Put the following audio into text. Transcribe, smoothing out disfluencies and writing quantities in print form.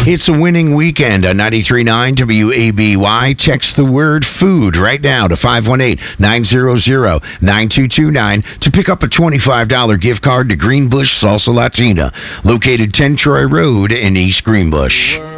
It's a winning weekend on 93.9 WABY. Text the word food right now to 518-900-9229 to pick up a $25 gift card to Greenbush Salsa Latina, located 10 Troy Road in East Greenbush.